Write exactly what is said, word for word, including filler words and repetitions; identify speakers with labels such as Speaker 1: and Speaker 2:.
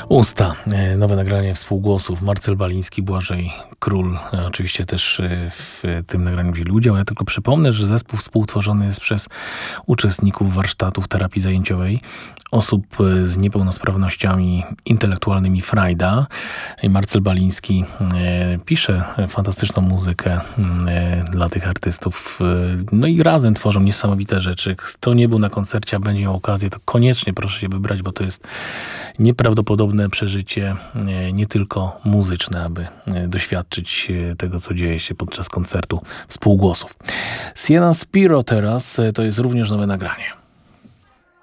Speaker 1: Usta. E, Nowe nagranie współgłosów. Marcel Baliński, Błażej Król. E, Oczywiście też e, w tym nagraniu wzięli udział. Ja tylko przypomnę, że zespół współtworzony jest przez uczestników warsztatów terapii zajęciowej, osób e, z niepełnosprawnościami intelektualnymi Frajda. I Marcel Baliński e, pisze fantastyczną muzykę e, dla tych artystów. E, No i razem tworzą niesamowite rzeczy. Kto nie był na koncercie, a będzie miał okazję, to koniecznie proszę się wybrać, bo to jest nieprawdopodobne przeżycie, e, nie tylko muzyczne, aby e, doświadczyć e, tego, co dzieje się podczas koncertu współgłosów. Sienna Spiro teraz, e, to jest również nowe nagranie.